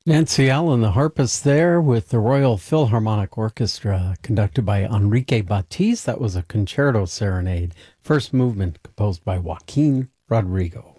Nancy Allen, the harpist there with the Royal Philharmonic Orchestra, conducted by Enrique Batiz. That was a concerto serenade, first movement composed by Joaquin Rodrigo.